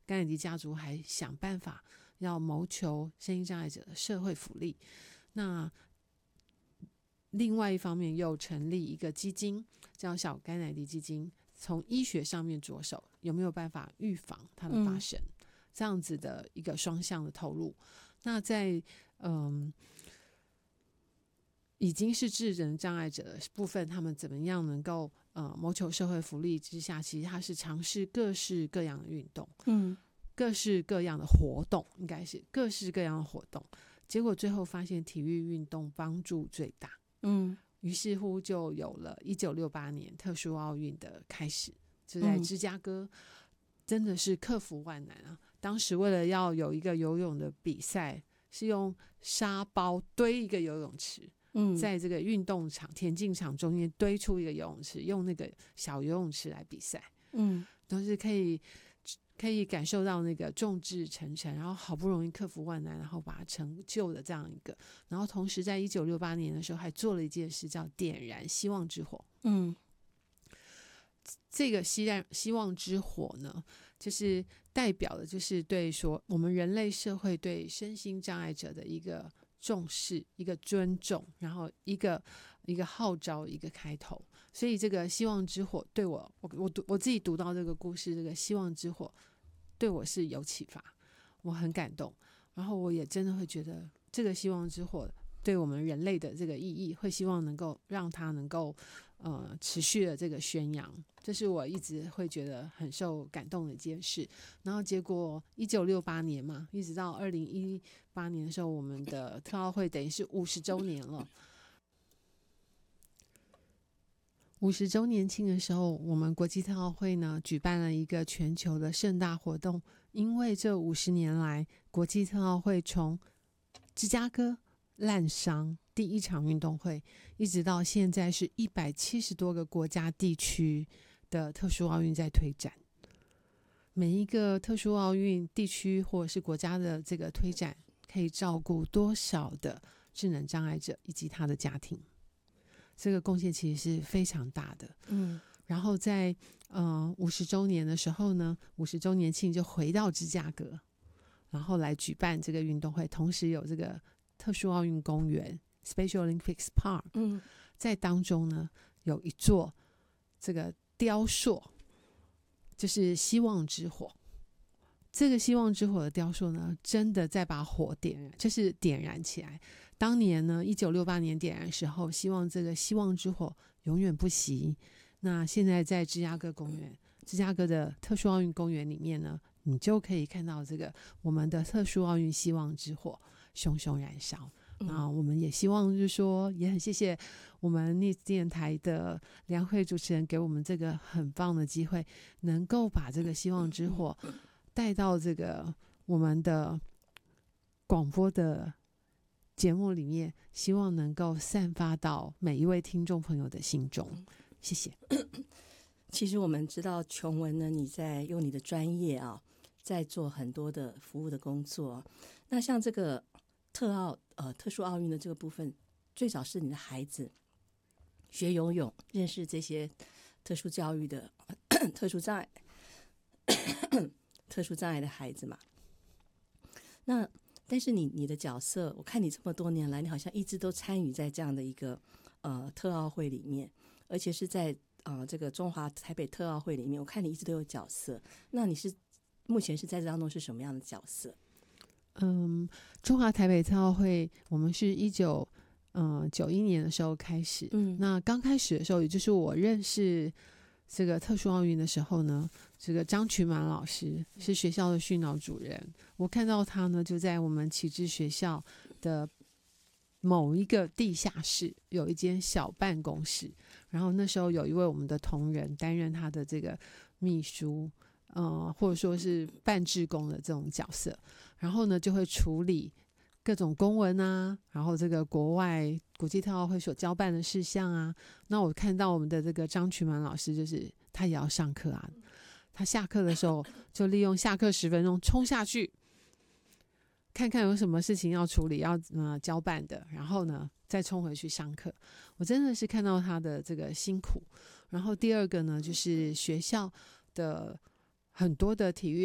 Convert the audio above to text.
甘乃迪家族还想办法要谋求身心障碍者的社会福利。那另外一方面又成立一个基金，叫小甘乃迪基金，从医学上面着手，有没有办法预防它的发生，这样子的一个双向的投入。那在已经是智能障碍者的部分，他们怎么样能够谋求社会福利之下，其实他是尝试各式各样的运动，各式各样的活动，应该是各式各样的活动，结果最后发现体育运动帮助最大，于是乎就有了1968年特殊奥运的开始，就在芝加哥，真的是克服万难啊！当时为了要有一个游泳的比赛，是用沙包堆一个游泳池，在这个运动场田径场中间堆出一个游泳池，用那个小游泳池来比赛，都是可以感受到那个众志成城，然后好不容易克服万难，然后把它成就的这样一个。然后同时在1968年的时候还做了一件事，叫点燃希望之火。这个希望之火呢，就是代表的就是对说我们人类社会对身心障碍者的一个重视，一个尊重，然后一个号召，一个开头。所以这个希望之火对我自己读到这个故事，这个希望之火对我是有启发，我很感动。然后我也真的会觉得这个希望之火对我们人类的这个意义，会希望能够让它能够持续的这个宣扬，这是我一直会觉得很受感动的一件事。然后结果1968年嘛，一直到2018年的时候，我们的特奥会等于是50周年了。50周年庆的时候，我们国际特奥会呢举办了一个全球的盛大活动，因为这50年来，国际特奥会从芝加哥滥觞第一场运动会，一直到现在是170多个国家地区的特殊奥运在推展。每一个特殊奥运地区或者是国家的这个推展，可以照顾多少的智能障碍者以及他的家庭，这个贡献其实是非常大的。然后在50周年的时候呢，50周年庆就回到芝加哥，然后来举办这个运动会，同时有这个特殊奥运公园 Special Olympics Park，在当中呢有一座这个雕塑，就是希望之火。这个希望之火的雕塑呢，真的在把火就是点燃起来。当年呢1968年点燃的时候，希望这个希望之火永远不熄。那现在在芝加哥的特殊奥运公园里面呢，你就可以看到这个我们的特殊奥运希望之火熊熊燃烧。那我们也希望就是说，也很谢谢我们NIS电台的梁慧主持人给我们这个很棒的机会，能够把这个希望之火带到这个我们的广播的节目里面，希望能够散发到每一位听众朋友的心中。谢谢。 其实我们知道琼文呢，你在用你的专业在做很多的服务的工作。那像这个特殊奥运的这个部分，最早是你的孩子学游泳，认识这些特殊教育的特殊障碍的孩子嘛。那但是你的角色，我看你这么多年来，你好像一直都参与在这样的一个特奥会里面，而且是在这个中华台北特奥会里面，我看你一直都有角色。那你是目前是在这当中是什么样的角色？ 中华台北特奥会，我们是1991年的时候开始。那刚开始的时候，也就是我认识这个特殊奥运的时候呢，这个张群满老师是学校的训导主任。我看到他呢，就在我们启智学校的某一个地下室有一间小办公室，然后那时候有一位我们的同仁担任他的这个秘书，或者说是半志工的这种角色，然后呢就会处理各种公文啊，然后这个国际特奥会所交办的事项啊。那我看到我们的这个张群满老师，就是他也要上课啊，他下课的时候就利用下课10分钟冲下去看看有什么事情要处理要交办的，然后呢再冲回去上课。我真的是看到他的这个辛苦。然后第二个呢，就是学校的很多的体育